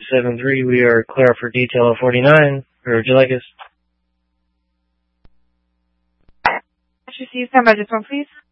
273, we are clear for detail of 49. Where would you like us? Stand by just one, please.